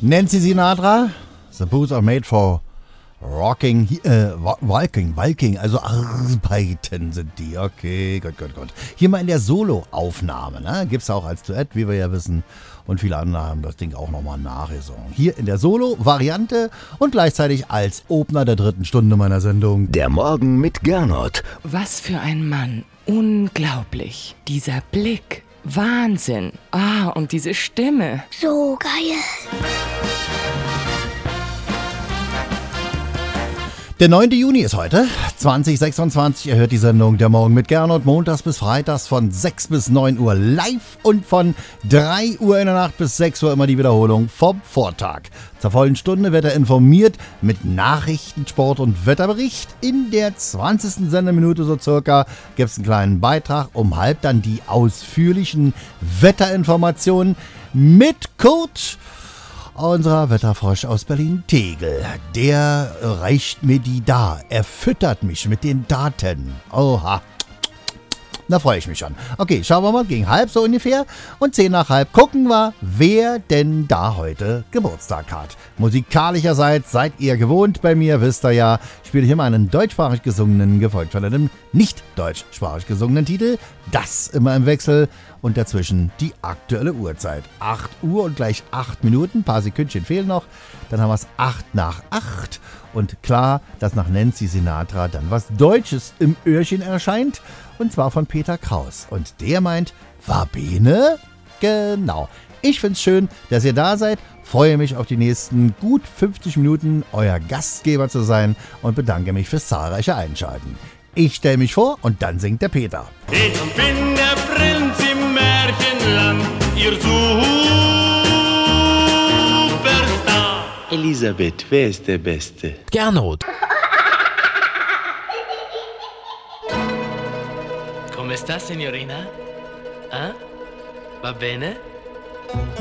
Nancy Sinatra, The Boots are made for walking, also arbeiten sind die. Okay, gut. Hier mal in der Solo-Aufnahme, ne? Gibt's auch als Duett, wie wir ja wissen. Und viele andere haben das Ding auch nochmal nachgesungen. Hier in der Solo-Variante und gleichzeitig als Opener der 3. Stunde meiner Sendung. Der Morgen mit Gernot. Was für ein Mann. Unglaublich. Dieser Blick. Wahnsinn. Und diese Stimme. So geil. Der 9. Juni ist heute, 2026. Ihr hört die Sendung Der Morgen mit Gernot, montags bis freitags von 6 bis 9 Uhr live und von 3 Uhr in der Nacht bis 6 Uhr immer die Wiederholung vom Vortag. Zur vollen Stunde wird er informiert mit Nachrichten, Sport und Wetterbericht. In der 20. Sendeminute so circa gibt es einen kleinen Beitrag, um halb dann die ausführlichen Wetterinformationen mit Kurt, unser Wetterfrosch aus Berlin-Tegel. Der reicht mir die da. Er füttert mich mit den Daten. Oha. Da freue ich mich schon. Okay, schauen wir mal, gegen halb so ungefähr. Und 10 nach halb gucken wir, wer denn da heute Geburtstag hat. Musikalischerseits seid ihr gewohnt bei mir, wisst ihr ja, spiele ich immer einen deutschsprachig gesungenen, gefolgt von einem nicht deutschsprachig gesungenen Titel. Das immer im Wechsel und dazwischen die aktuelle Uhrzeit. 8 Uhr und gleich 8 Minuten, ein paar Sekündchen fehlen noch. Dann haben wir es 8 nach 8. Und klar, dass nach Nancy Sinatra dann was Deutsches im Öhrchen erscheint. Und zwar von Peter Kraus. Und der meint, war Bene? Genau. Ich find's schön, dass ihr da seid. Freue mich auf die nächsten gut 50 Minuten, euer Gastgeber zu sein und bedanke mich fürs zahlreiche Einschalten. Ich stelle mich vor und dann singt der Peter. Ich bin der Prinz im Märchenland, ihr Superstar. Elisabeth, wer ist der Beste? Gernot. Come sta, signorina? Va bene?